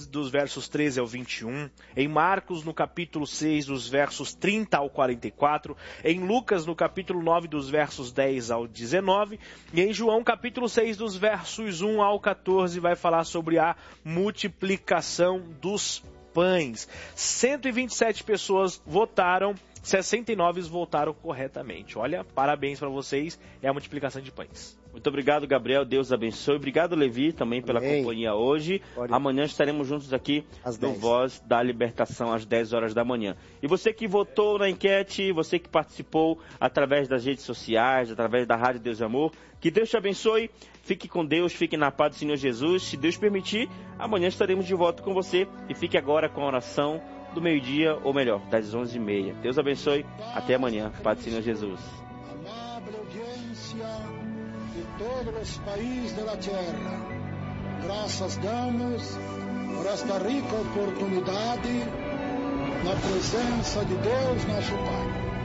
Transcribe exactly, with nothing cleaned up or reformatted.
dos versos treze ao vinte e um, em Marcos, no capítulo seis, dos versos trinta ao quarenta e quatro, em Lucas, no capítulo nove, dos versos dez ao dezenove, e em João, capítulo seis, dos versos um ao quatorze, vai falar sobre a multiplicação dos pães. cento e vinte e sete pessoas votaram, sessenta e nove votaram corretamente. Olha, parabéns para vocês, é a multiplicação de pães. Muito obrigado, Gabriel. Deus abençoe. Obrigado, Levi, também pela Amém. companhia hoje. Pode. Amanhã estaremos juntos aqui Às no dez. Voz da Libertação, às dez horas da manhã. E você que votou na enquete, você que participou através das redes sociais, através da Rádio Deus e Amor, que Deus te abençoe. Fique com Deus, fique na paz do Senhor Jesus. Se Deus permitir, amanhã estaremos de volta com você. E fique agora com a oração do meio-dia, ou melhor, das onze e meia. Deus abençoe. Até amanhã. Paz do Senhor Jesus. Todos os países da terra, graças damos por esta rica oportunidade na presença de Deus, nosso Pai.